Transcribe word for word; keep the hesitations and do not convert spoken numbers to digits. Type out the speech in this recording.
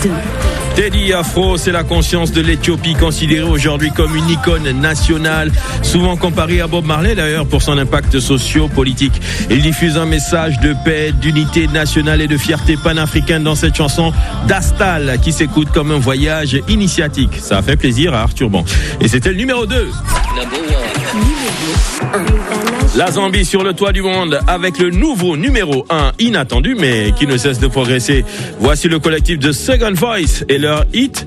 deux. Teddy Afro, c'est la conscience de l'Éthiopie, considérée aujourd'hui comme une icône nationale, souvent comparée à Bob Marley d'ailleurs pour son impact socio-politique. Il diffuse un message de paix, d'unité nationale et de fierté panafricaine dans cette chanson d'Astal qui s'écoute comme un voyage initiatique. Ça a fait plaisir à Arthur Bon. Et c'était le numéro deux. La Zambie sur le toit du monde avec le nouveau numéro un inattendu mais qui ne cesse de progresser. Voici le collectif de Second Voice et leur hit